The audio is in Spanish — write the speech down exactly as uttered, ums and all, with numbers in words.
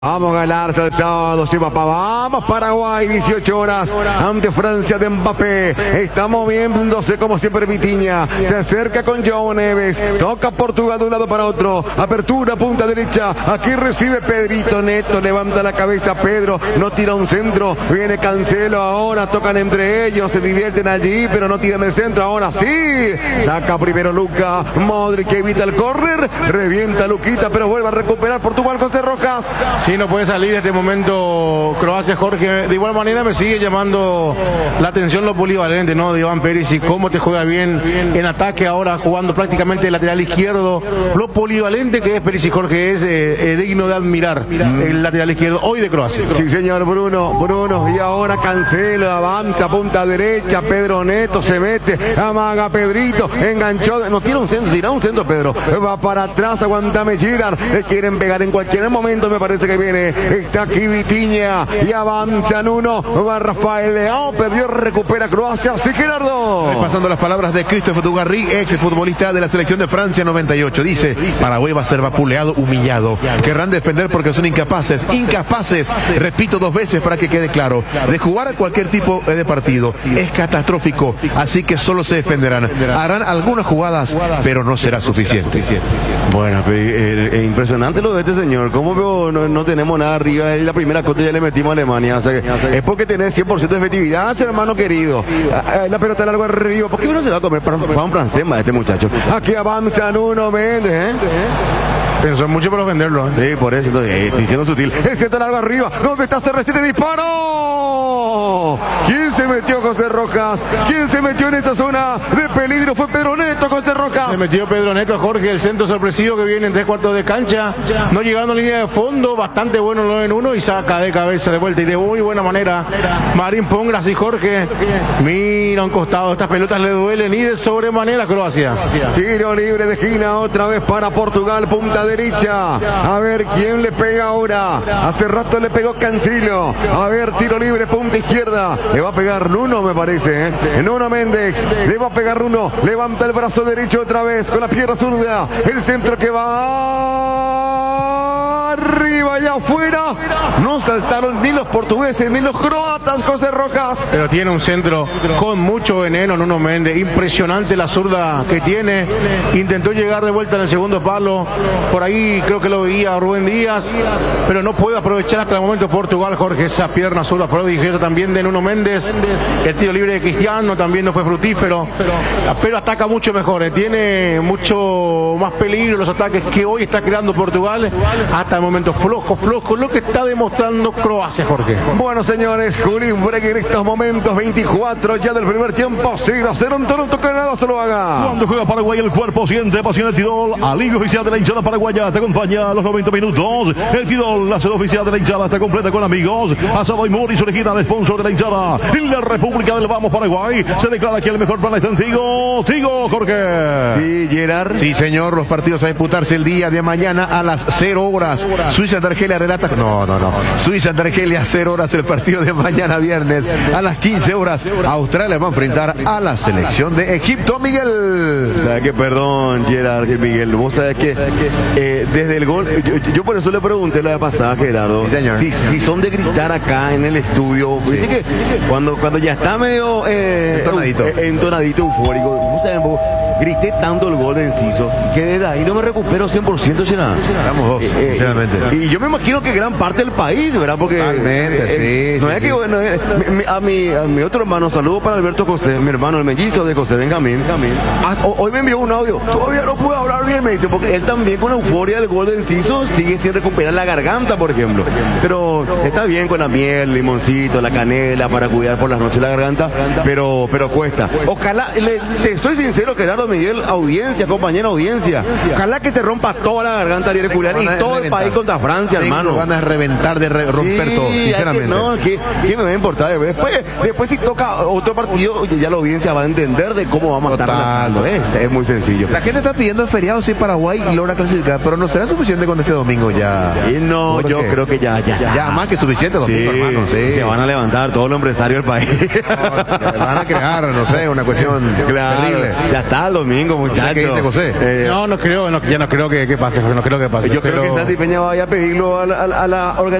Vamos a ganar el sábado, sí, papá. Vamos Paraguay, dieciocho horas ante Francia de Mbappé. Está moviéndose como siempre Vitinha. Se acerca con João Neves. Toca Portugal de un lado para otro. Apertura, punta derecha. Aquí recibe Pedrito Neto. Levanta la cabeza Pedro. No tira un centro. Viene Cancelo ahora. Tocan entre ellos. Se divierten allí, pero no tiran el centro. Ahora sí. Saca primero Luka. Modric evita el córner. Revienta Luquita, pero vuelve a recuperar Portugal con C. Rojas. Sí, no puede salir en este momento Croacia, Jorge. De igual manera me sigue llamando la atención lo polivalente, ¿no? De Iván Pérez y cómo te juega bien en ataque ahora, jugando prácticamente de lateral izquierdo. Lo polivalente que es Pérez y Jorge es eh, eh, digno de admirar el lateral izquierdo hoy de Croacia. Sí, señor, Bruno, Bruno. Y ahora Cancelo, avanza, punta derecha. Pedro Neto se mete, amaga Pedrito, enganchó. No tira un centro, tira un centro Pedro. Va para atrás, aguantame Girard. Le quieren pegar en cualquier momento, me parece que viene. Está aquí Vitinha y avanzan uno. Va Rafael Leao, perdió, recupera Croacia. Sí, Gerardo. Pasando las palabras de Christophe Dugarry, ex futbolista de la selección de Francia noventa y ocho. Dice: Paraguay va a ser vapuleado, humillado. Querrán defender porque son incapaces, incapaces, repito dos veces para que quede claro, de jugar a cualquier tipo de partido. Es catastrófico, así que solo se defenderán. Harán algunas jugadas, pero no será suficiente. Bueno, es impresionante lo de este señor. ¿Cómo veo? No, no tenemos nada arriba. Y la primera cota ya le metimos a Alemania. O sea que es porque tenés cien por ciento de efectividad, hermano querido. La pelota largo arriba. ¿Por qué no se va a comer para un francés más este muchacho? Aquí avanzan uno, Méndez, ¿eh? Pensó mucho para venderlo, ¿eh? Sí, por eso, entonces, eh, estoy siendo sutil. El centro largo arriba. ¿Dónde está C R siete? ¡Disparo! ¿Quién se metió, José Rojas? ¿Quién se metió en esa zona de peligro? Fue Pedro Neto, José Rojas. Se metió Pedro Neto, Jorge, el centro sorpresivo que viene en tres cuartos de cancha. No llegando a línea de fondo, bastante bueno lo en uno y saca de cabeza de vuelta y de muy buena manera. Marín Pongras y Jorge. Mira un costado, estas pelotas le duelen y de sobremanera Croacia. Tiro libre de esquina otra vez para Portugal, punta derecha. A ver quién le pega ahora. Hace rato le pegó Cancelo. A ver, tiro libre, punta izquierda. Le va a pegar Nuno, me parece, ¿eh? Nuno Méndez. Le va a pegar Nuno. Levanta el brazo derecho otra vez con la pierna zurda. El centro que va arriba y afuera. No saltaron ni los portugueses ni los croatas, José Rojas. Pero tiene un centro con mucho veneno, Nuno Méndez. Impresionante la zurda que tiene. Intentó llegar de vuelta en el segundo palo. Por ahí creo que lo veía Rubén Díaz, pero no puede aprovechar hasta el momento Portugal, Jorge, esa pierna zurda prodigiosa también de Nuno Méndez. El tiro libre de Cristiano también no fue fructífero, pero ataca mucho mejor, eh. Tiene mucho más peligro los ataques que hoy está creando Portugal. Hasta el momento flojo, flojo, lo que está demostrando Croacia, Jorge. Bueno, señores, Julín Break en estos momentos, veinticuatro ya del primer tiempo, cero a cero en Toronto, Canadá, se lo haga. Cuando juega Paraguay, el cuerpo siente pasión el Tidol, alivio oficial de la hinchada paraguaya, te acompaña a los noventa minutos. El Tidol, la sede oficial de la hinchada, está completa con amigos. Asado y Morris, original sponsor de la hinchada. En la República del Vamos, Paraguay, se declara que el mejor plan está en Tigo. Tigo, Jorge. Sí, Gerard. Sí, señor, los partidos a disputarse el día de mañana a las cero horas. Suiza de Argelia relata. No, no, no. Suiza de Argelia, cero horas el partido de mañana viernes. A las quince horas, Australia va a enfrentar a la selección de Egipto, Miguel. O sea que, perdón, Gerard, Miguel, vos sabés que eh, desde el gol, yo, yo por eso le pregunté la vez pasada, Gerardo, sí, señor. Si, si son de gritar acá en el estudio, ¿viste que cuando, cuando ya está medio eh, entonadito. Eu, eh, entonadito, eufórico, vos sabés, vos, grité tanto el gol de Enciso que desde ahí no me recupero cien por ciento, Gerard. Estamos dos, eh, sinceramente. Eh, y yo me imagino que gran parte del país, ¿verdad? Porque totalmente, eh, sí, no sí, es sí. que bueno, eh, mi, a, mi, a mi otro hermano, saludo para Alberto José, mi hermano, el mellizo de José Benjamín. Benjamín. Ah, hoy me envió un audio, todavía no puedo hablar bien, me dice, porque él también con euforia del gol de Enciso sigue sin recuperar la garganta, por ejemplo. Pero está bien con la miel, el limoncito, la canela para cuidar por las noches la garganta, pero, pero cuesta. Ojalá, le, le soy sincero, Gerardo, Miguel, audiencia, compañera audiencia, ojalá que se rompa toda la garganta Ariel Julián y todo el país contra Francia, hermano. Van a reventar de re romper sí, todo, sinceramente. Que, no, ¿qué, ¿qué me va a importar? Después, después si toca otro partido, ya la audiencia va a entender de cómo vamos a estar hablando. Es, es muy sencillo. La gente está pidiendo feriado si Paraguay logra clasificar, pero no será suficiente con este domingo ya. Y no, yo qué? creo que ya, ya, ya. Ya más que suficiente domingo, sí, hermano. Sí. Se van a levantar todos los empresarios del país. No, van a crear, no sé, una cuestión claro, terrible. Ya está, el domingo, muchachos. ¿Qué dice José? Eh, No, no creo, no, ya no creo que, que pase, no creo que pase. yo pero... creo que Santi Peña vaya a pedirlo a la, a la, a la